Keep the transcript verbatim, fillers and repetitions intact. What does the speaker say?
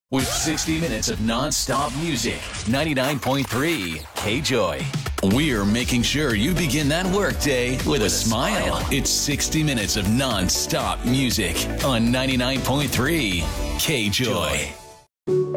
With sixty minutes of non-stop music, ninety-nine point three K-Joy. We're making sure you begin that workday with a smile. It's sixty minutes of non-stop music on ninety-nine point three K-Joy.